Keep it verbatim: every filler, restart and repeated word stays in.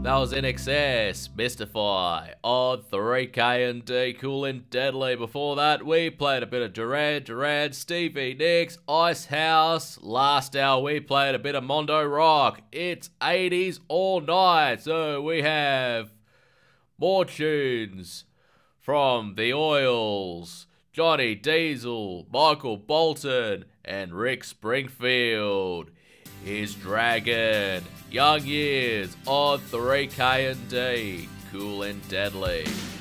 That was N X S, Mystify, on three K and D, Cool and Deadly. Before that, we played a bit of Duran Duran, Stevie Nicks, Ice House. Last hour, we played a bit of Mondo Rock. It's eighties all night, so we have more tunes from The Oils, Johnny Diesel, Michael Bolton, and Rick Springfield. Here's Dragon, Young Years on three K and D, Cool and Deadly.